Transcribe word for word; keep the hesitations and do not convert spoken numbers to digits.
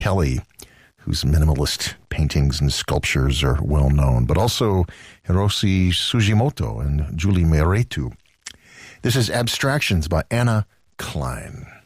Kelly, whose minimalist paintings and sculptures are well known, but also Hiroshi Sugimoto and Julie Meiretu. This is Abstractions by Anna Klein.